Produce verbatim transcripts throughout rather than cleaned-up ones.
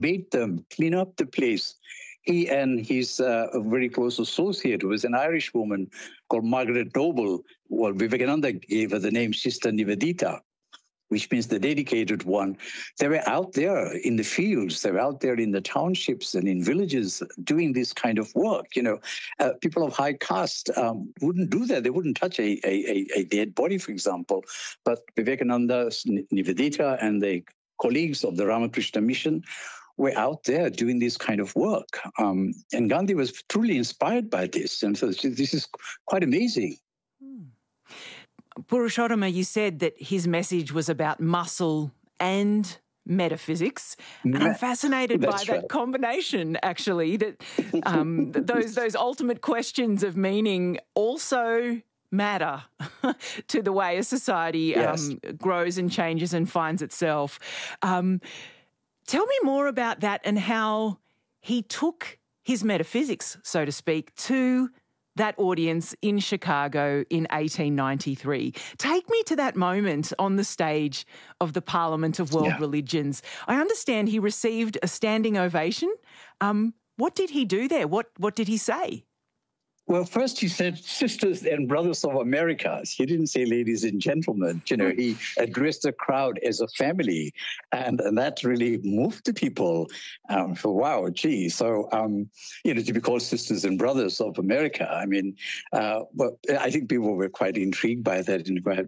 made them clean up the place. He and his uh, very close associate, who was an Irish woman called Margaret Noble, well, Vivekananda gave her the name Sister Nivedita, which means the dedicated one. They were out there in the fields, they were out there in the townships and in villages doing this kind of work. You know, uh, people of high caste um, wouldn't do that. They wouldn't touch a, a, a dead body, for example. But Vivekananda, Nivedita, and the colleagues of the Ramakrishna Mission were out there doing this kind of work. Um, and Gandhi was truly inspired by this. And so this is quite amazing. Hmm. Purushottama, you said that his message was about muscle and metaphysics. And I'm fascinated by that right. combination, actually, that um, those those ultimate questions of meaning also matter to the way a society yes. um, grows and changes and finds itself. Um, tell me more about that and how he took his metaphysics, so to speak, to that audience in Chicago in eighteen ninety-three. Take me to that moment on the stage of the Parliament of World yeah. Religions. I understand he received a standing ovation. Um, what did he do there? What what did he say? Well, first he said sisters and brothers of America. He didn't say ladies and gentlemen. You know, he addressed the crowd as a family, and, and that really moved the people. Um, for wow, gee. So, um, you know, to be called sisters and brothers of America. I mean, uh, well, I think people were quite intrigued by that.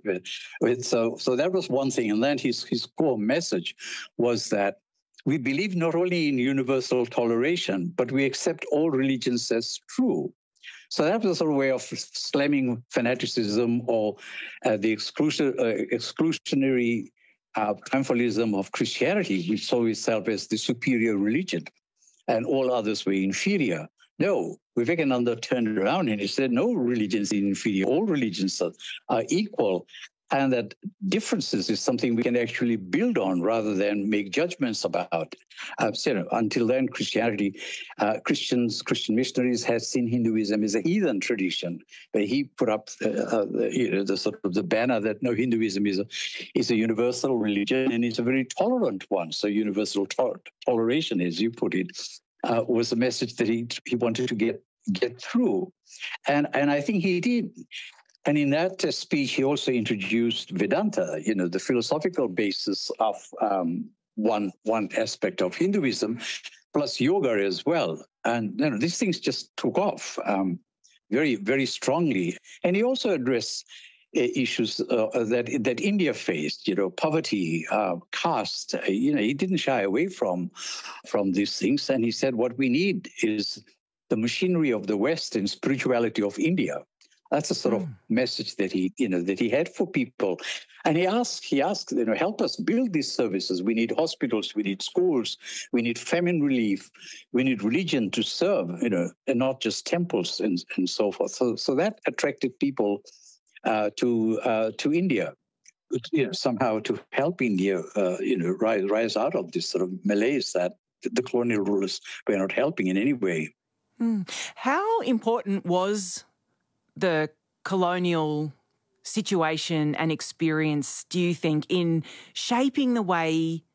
And so, so that was one thing. And then his his core message was that we believe not only in universal toleration, but we accept all religions as true. So that was a sort of way of slamming fanaticism or uh, the exclusion, uh, exclusionary uh, triumphalism of Christianity, which saw itself as the superior religion, and all others were inferior. No, Vivekananda turned around and he said, no religion is inferior. All religions are, are equal. And that differences is something we can actually build on rather than make judgments about. Uh, so, you know, until then, Christianity, uh, Christians, Christian missionaries had seen Hinduism as a heathen tradition. But he put up uh, uh, the, you know, the sort of the banner that no, Hinduism is a is a universal religion and it's a very tolerant one. So universal to- toleration, as you put it, uh, was a message that he he wanted to get get through, and and I think he did. And in that uh, speech, he also introduced Vedanta, you know, the philosophical basis of um, one one aspect of Hinduism, plus yoga as well. And you know, these things just took off um, very, very strongly. And he also addressed uh, issues uh, that that India faced, you know, poverty, uh, caste. Uh, you know, he didn't shy away from from these things. And he said, what we need is the machinery of the West and spirituality of India. That's the sort mm. of message that he, you know, that he had for people. And he asked, he asked, you know, help us build these services. We need hospitals, we need schools, we need famine relief, we need religion to serve, you know, and not just temples and, and so forth. So, so that attracted people uh, to uh, to India, you know, somehow to help India, uh, you know, rise rise out of this sort of malaise that the colonial rulers were not helping in any way. Mm. How important was the colonial situation and experience, do you think, in shaping the way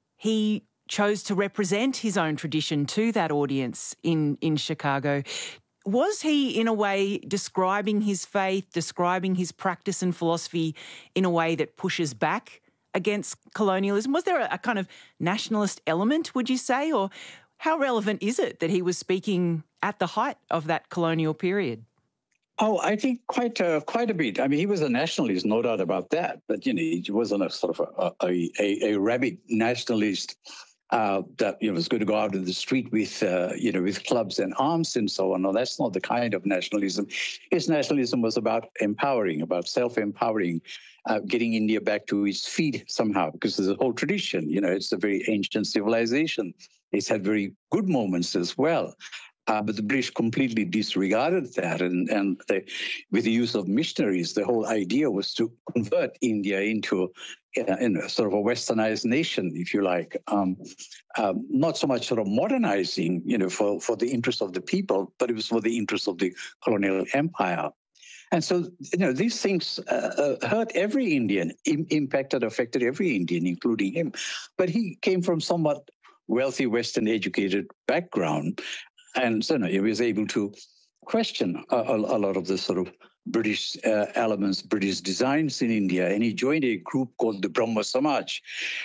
he chose to represent his own tradition to that audience in, in Chicago? Was he, in a way, describing his faith, describing his practice and philosophy in a way that pushes back against colonialism? Was there a, a kind of nationalist element, would you say? Or how relevant is it that he was speaking at the height of that colonial period? Oh, I think quite uh, quite a bit. I mean, he was a nationalist, no doubt about that. But, you know, he wasn't a sort of a, a, a, a rabid nationalist uh, that, you know, was going to go out in the street with, uh, you know, with clubs and arms and so on. No, that's not the kind of nationalism. His nationalism was about empowering, about self-empowering, uh, getting India back to its feet somehow, because there's a whole tradition. You know, it's a very ancient civilization. It's had very good moments as well. Uh, but the British completely disregarded that. And, and they, with the use of missionaries, the whole idea was to convert India into a, in a sort of a westernized nation, if you like. Um, um, not so much sort of modernizing, you know, for, for the interest of the people, but it was for the interest of the colonial empire. And so, you know, these things uh, uh, hurt every Indian, im- impacted, affected every Indian, including him. But he came from somewhat wealthy, Western educated background. And so no, he was able to question a, a, a lot of the sort of British uh, elements, British designs in India. And he joined a group called the Brahma Samaj,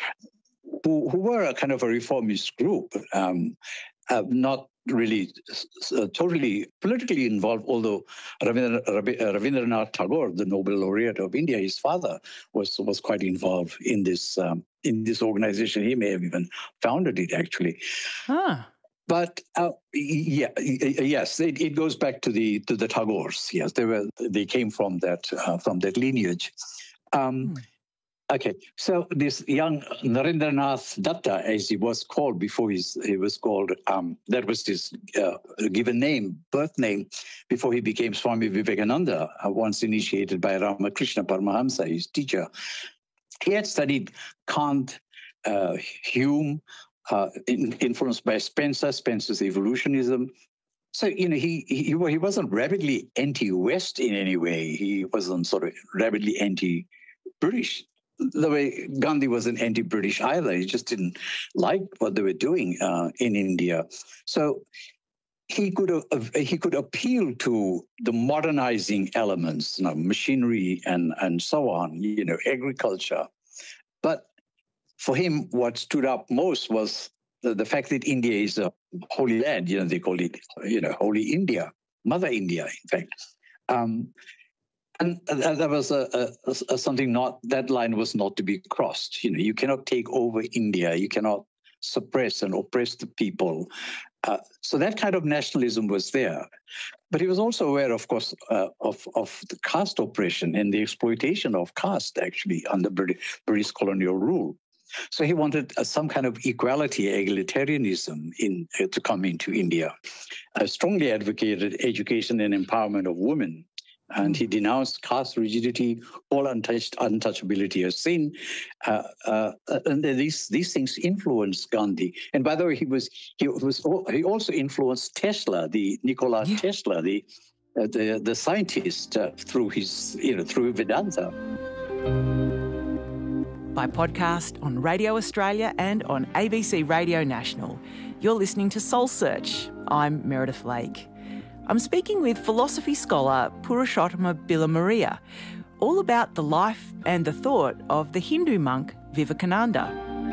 who, who were a kind of a reformist group, um, uh, not really uh, totally politically involved, although Rabindra, Rabindranath Tagore, the Nobel laureate of India, his father, was was quite involved in this um, in this organization. He may have even founded it, actually. Huh. But uh, yeah, yes, it, it goes back to the to the Tagores. Yes, they were they came from that uh, from that lineage. Um, mm. Okay, so this young Narendranath Datta, as he was called before he's, he was called, um, that was his uh, given name, birth name, before he became Swami Vivekananda, uh, once initiated by Ramakrishna Paramahamsa, his teacher. He had studied Kant, uh, Hume, uh, in, influenced by Spencer, Spencer's evolutionism. So, you know, he, he, he wasn't rabidly anti-West in any way. He wasn't sort of rabidly anti-British. The way Gandhi wasn't anti-British either. He just didn't like what they were doing uh, in India. So he could uh, he could appeal to the modernizing elements, you know, machinery and, and so on, you know, agriculture. But for him, what stood up most was the, the fact that India is a holy land. You know, they call it, you know, Holy India, Mother India, in fact. Um, And that was a, a, a something not, that line was not to be crossed. You know, you cannot take over India. You cannot suppress and oppress the people. Uh, so that kind of nationalism was there. But he was also aware, of course, uh, of, of the caste oppression and the exploitation of caste, actually, under British, British colonial rule. So he wanted uh, some kind of equality, egalitarianism in, uh, to come into India. Uh, strongly advocated education and empowerment of women. And he denounced caste rigidity, all untouched, untouchability as sin. Uh, uh, and these these things influenced Gandhi. And by the way, he was he was he also influenced Tesla, the Nikola yeah. Tesla, the uh, the the scientist, uh, through his you know through Vedanta. By podcast on Radio Australia and on A B C Radio National, you're listening to Soul Search. I'm Meredith Lake. I'm speaking with philosophy scholar Purushottama Bilamaria, all about the life and the thought of the Hindu monk Vivekananda.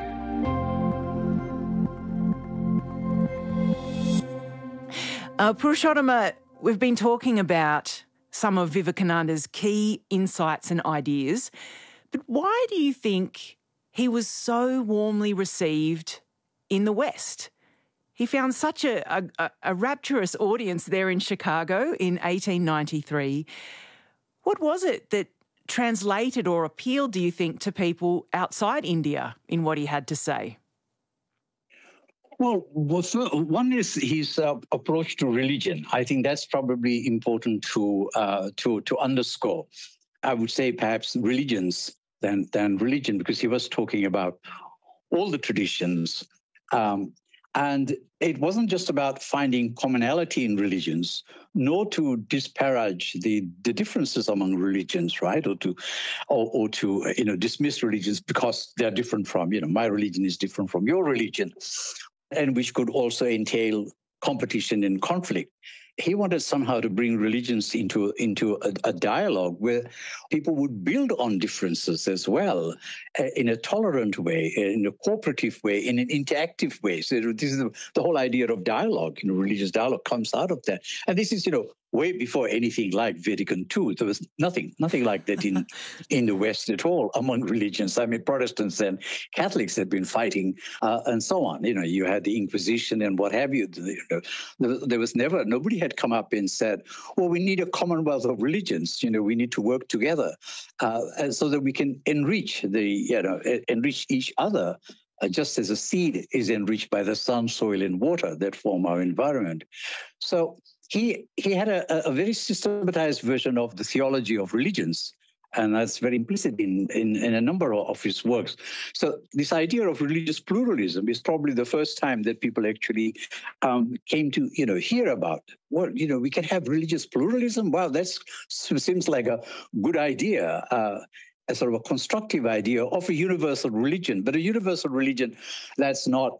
Uh, Purushottama, we've been talking about some of Vivekananda's key insights and ideas, but why do you think he was so warmly received in the West? He found such a, a, a rapturous audience there in Chicago in eighteen ninety-three. What was it that translated or appealed, do you think, to people outside India in what he had to say? Well, one is his uh, approach to religion. I think that's probably important to uh, to to underscore. I would say perhaps religions than than religion, because he was talking about all the traditions. Um, And it wasn't just about finding commonality in religions, nor to disparage the, the differences among religions, right? Or to, or, or to you know, dismiss religions because they're different from, you know, my religion is different from your religion, and which could also entail competition and conflict. He wanted somehow to bring religions into, into a, a dialogue where people would build on differences as well, uh, in a tolerant way, in a cooperative way, in an interactive way. So this is the, the whole idea of dialogue, you know, religious dialogue comes out of that. And this is, you know, way before anything like Vatican Two. There was nothing, nothing like that in, in the West at all among religions. I mean, Protestants and Catholics had been fighting uh, and so on. You know, you had the Inquisition and what have you. You know, there, there was never, nobody had come up and said, well, we need a commonwealth of religions. You know, we need to work together uh, so that we can enrich the, you know, enrich each other. Uh, just as a seed is enriched by the sun, soil, and water that form our environment. So he he had a, a very systematized version of the theology of religions, and that's very implicit in, in, in a number of his works. So this idea of religious pluralism is probably the first time that people actually um, came to, you know, hear about, well, you know, we can have religious pluralism. Wow, that seems like a good idea. Uh, a sort of a constructive idea of a universal religion, but a universal religion that's not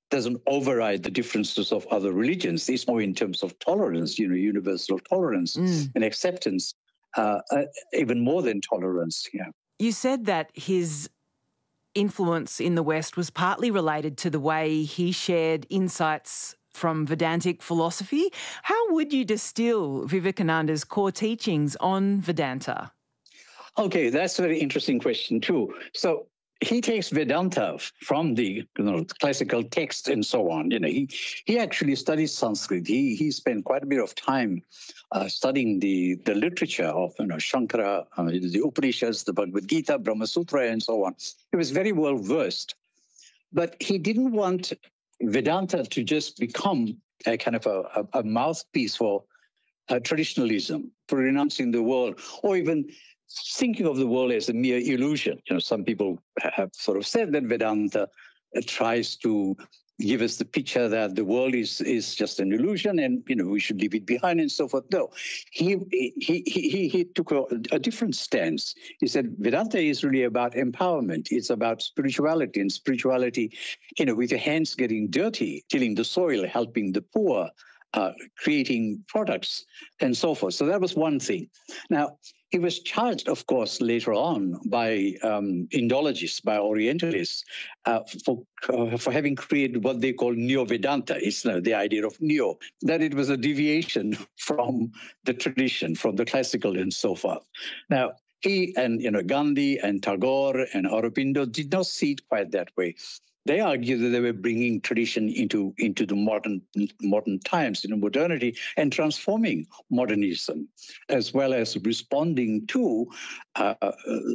doesn't override the differences of other religions. It's more in terms of tolerance, you know, universal tolerance Mm. and acceptance, uh, uh, even more than tolerance. Yeah. You said that his influence in the West was partly related to the way he shared insights from Vedantic philosophy. How would you distill Vivekananda's core teachings on Vedanta? Okay, that's a very interesting question too. So he takes Vedanta from the you know classical text and so on. You know, he he actually studies Sanskrit. He he spent quite a bit of time uh, studying the the literature of you know Shankara, uh, the Upanishads, the Bhagavad Gita, Brahma Sutra, and so on. He was very well versed, but he didn't want Vedanta to just become a kind of a, a, a mouthpiece for uh, traditionalism, for renouncing the world, or even thinking of the world as a mere illusion. You know, some people have sort of said that Vedanta uh, tries to give us the picture that the world is is just an illusion, and you know we should leave it behind and so forth. No, he he he he took a, a different stance. He said Vedanta is really about empowerment. It's about spirituality, and spirituality, you know, with your hands getting dirty, tilling the soil, helping the poor, uh, creating products, and so forth. So that was one thing. Now, he was charged, of course, later on by um, Indologists, by Orientalists, uh, for uh, for having created what they call Neo-Vedanta. It's uh, the idea of neo, that it was a deviation from the tradition, from the classical and so forth. Now, he and you know Gandhi and Tagore and Aurobindo did not see it quite that way. They argued that they were bringing tradition into, into the modern modern times, you know, modernity, and transforming modernism, as well as responding to uh, uh,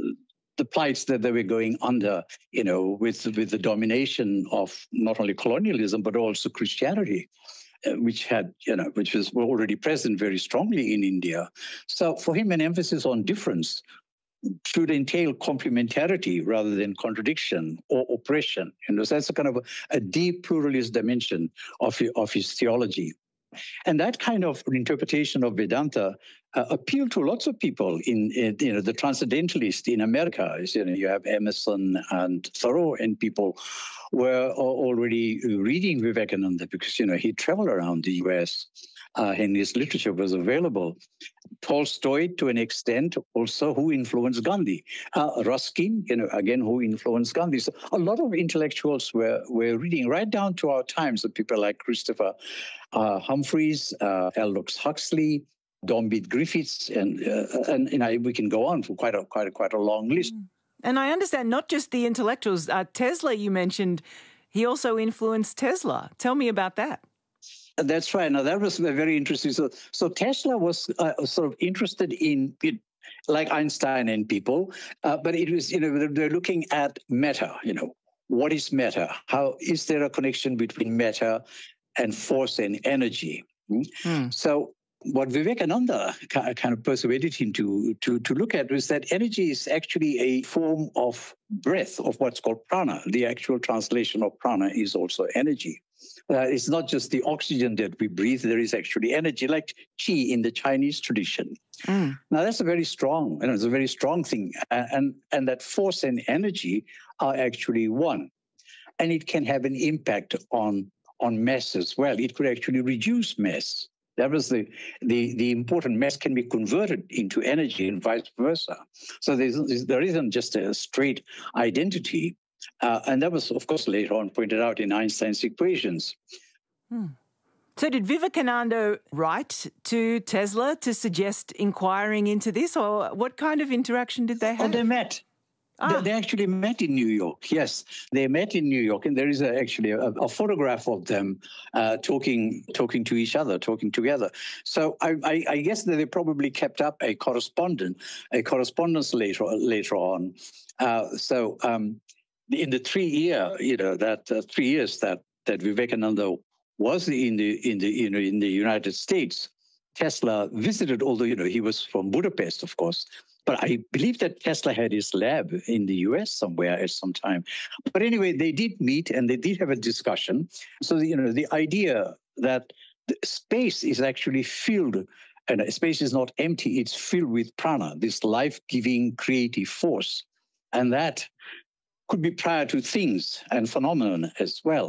the plights that they were going under, you know, with with the domination of not only colonialism but also Christianity, uh, which had, you know, which was already present very strongly in India. So for him, an emphasis on difference should entail complementarity rather than contradiction or oppression. You know, so that's a kind of a, a deep pluralist dimension of, of his theology. And that kind of interpretation of Vedanta uh, appealed to lots of people in, in, you know, the transcendentalists in America. You know, you have Emerson and Thoreau, and people were already reading Vivekananda because, you know, he traveled around the U S uh, and his literature was available. Tolstoy, to an extent, also, who influenced Gandhi. Uh, Ruskin, you know, again, who influenced Gandhi. So a lot of intellectuals were, were reading right down to our times, of people like Christopher uh, Humphreys, uh, Aldous Huxley, Dornbith Griffiths, and uh, and you know, we can go on for quite a quite a quite a long list. And I understand not just the intellectuals. Uh, Tesla, you mentioned, he also influenced Tesla. Tell me about that. That's right. Now, that was very interesting. So, so Tesla was uh, sort of interested in, it, like Einstein and people, uh, but it was, you know, they're looking at matter. You know, what is matter? How is there a connection between matter and force and energy? Hmm. So, what Vivekananda kind of persuaded him to, to, to look at was that energy is actually a form of breath, of what's called prana. The actual translation of prana is also energy. Uh, it's not just the oxygen that we breathe. There is actually energy, like qi in the Chinese tradition. Mm. Now, that's a very strong, you know, it's a very strong thing. And, and that force and energy are actually one. And it can have an impact on, on mass as well. It could actually reduce mass. That was the, the, the important mass can be converted into energy and vice versa. So there's, there isn't just a straight identity. Uh, and that was, of course, later on pointed out in Einstein's equations. Hmm. So did Vivekananda write to Tesla to suggest inquiring into this, or what kind of interaction did they have? Oh, they met. Ah. They, they actually met in New York, yes. They met in New York, and there is a, actually a, a photograph of them uh, talking talking to each other, talking together. So I, I, I guess that they probably kept up a correspondence, a correspondence later, later on. Uh, so... Um, In the three year, you know, that uh, three years that that Vivekananda was in the in the you know in the United States, Tesla visited. Although you know he was from Budapest, of course, but I believe that Tesla had his lab in the U S somewhere at some time. But anyway, they did meet and they did have a discussion. So you know, the idea that the space is actually filled, and space is not empty; it's filled with prana, this life-giving creative force, and that could be prior to things and phenomenon as well.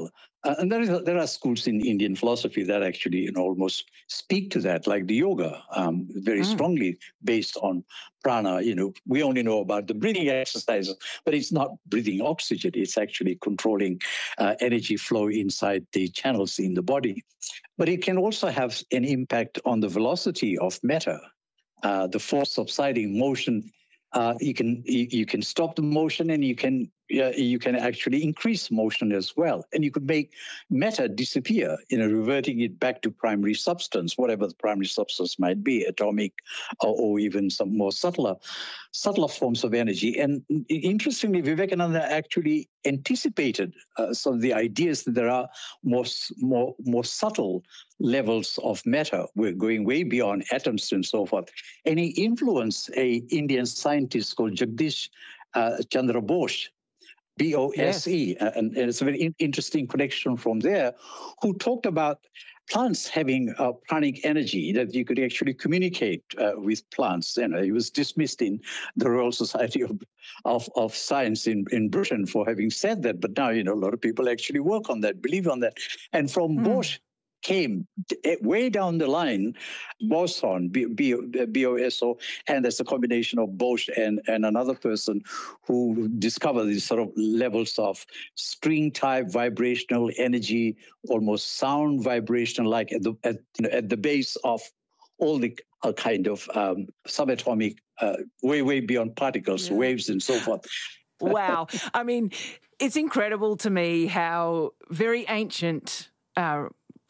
Uh, and there is a, there are schools in Indian philosophy that actually, you know, almost speak to that, like the yoga, um, very mm. strongly based on prana. You know, we only know about the breathing exercises, but it's not breathing oxygen. It's actually controlling uh, energy flow inside the channels in the body. But it can also have an impact on the velocity of matter, uh, the force subsiding motion. Uh, you can you, you can stop the motion, and you can uh, you can actually increase motion as well, and you could make matter disappear, you know, reverting it back to primary substance, whatever the primary substance might be, atomic, or, or even some more subtler subtler forms of energy. And interestingly, Vivekananda actually anticipated uh, some of the ideas that there are more more more subtle levels of matter. We're going way beyond atoms and so forth. And he influenced a Indian scientist called Jagdish uh, Chandra Bose, B O S E. Yes. And, and it's a very in- interesting connection from there, who talked about plants having uh, pranic energy, that you could actually communicate uh, with plants. You know, he was dismissed in the Royal Society of of, of Science in, in Britain for having said that. But now, you know, a lot of people actually work on that, believe on that. And from mm. Bosch came way down the line, boson, B O S O, and that's a combination of Bosch and, and another person who discovered these sort of levels of string-type vibrational energy, almost sound vibrational, like at the at, you know, at the base of all the uh, kind of um, subatomic, uh, way, way beyond particles, yeah. waves and so forth. Wow. I mean, it's incredible to me how very ancient uh,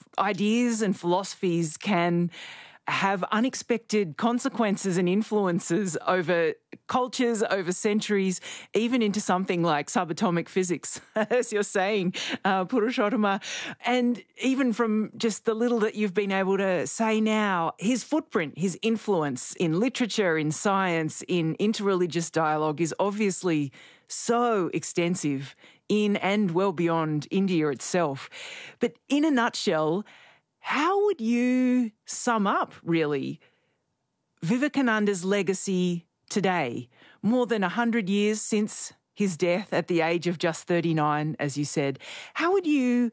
ideas and philosophies can have unexpected consequences and influences over cultures, over centuries, even into something like subatomic physics, as you're saying, uh, Purushottama. And even from just the little that you've been able to say now, his footprint, his influence in literature, in science, in interreligious dialogue is obviously so extensive in and well beyond India itself. But in a nutshell, how would you sum up, really, Vivekananda's legacy today, more than one hundred years since his death at the age of just thirty-nine, as you said? How would you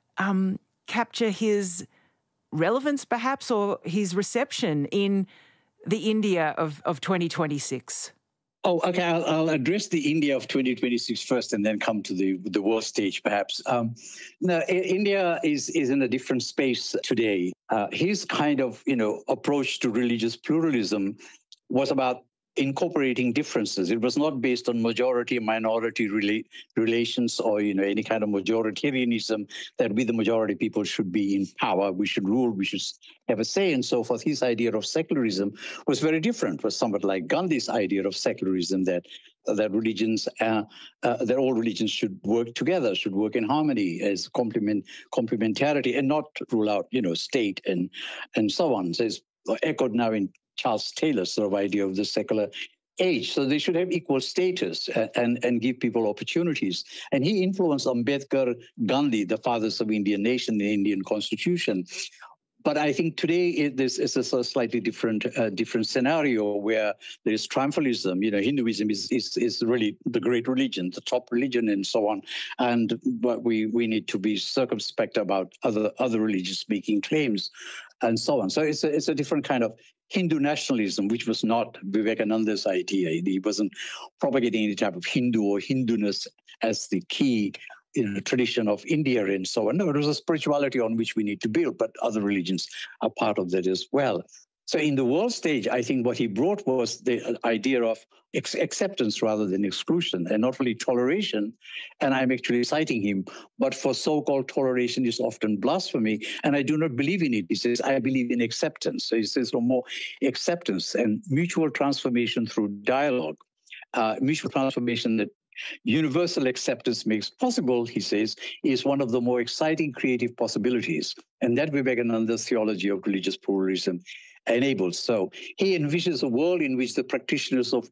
um, capture his relevance, perhaps, or his reception in the India of, of twenty twenty-six? Oh, okay. I'll, I'll address the India of twenty twenty-six first, and then come to the the world stage, perhaps. Um, no, India is is in a different space today. Uh, his kind of you know approach to religious pluralism was about incorporating differences. It was not based on majority-minority rela- relations or you know any kind of majoritarianism that we, the majority people, should be in power, we should rule, we should have a say, and so forth. His idea of secularism was very different. It was somewhat like Gandhi's idea of secularism, that uh, that religions, uh, uh, that all religions should work together, should work in harmony as complement complementarity, and not rule out you know state and and so on. So it's echoed now in Charles Taylor's sort of idea of the secular age. So they should have equal status and, and, and give people opportunities. And he influenced Ambedkar, Gandhi, the fathers of Indian nation, the Indian constitution. But I think today it, this is a slightly different uh, different scenario where there is triumphalism. You know, Hinduism is, is is really the great religion, the top religion, and so on. And but we we need to be circumspect about other other religions making claims, and so on. So it's a, it's a different kind of Hindu nationalism, which was not Vivekananda's idea. He wasn't propagating any type of Hindu or Hinduness as the key in the tradition of India and so on. No, it was a spirituality on which we need to build, but other religions are part of that as well. So in the world stage, I think what he brought was the idea of ex- acceptance rather than exclusion, and not really toleration. And I'm actually citing him, but for so-called toleration is often blasphemy, and I do not believe in it. He says, I believe in acceptance. So he says no more acceptance and mutual transformation through dialogue, uh, mutual transformation that universal acceptance makes possible, he says, is one of the more exciting creative possibilities. And that Vivekananda's theology of religious pluralism enables. So he envisions a world in which the practitioners of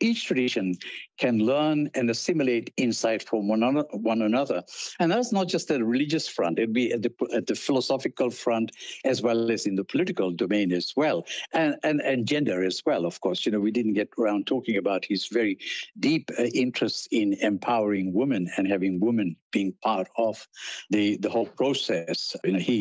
each tradition can learn and assimilate insight from one another. One another. And that's not just a religious front. It'd be at the, at the philosophical front as well as in the political domain as well, and, and, and gender as well, of course. You know, we didn't get around talking about his very deep uh, interest in empowering women and having women being part of the, the whole process. You know, he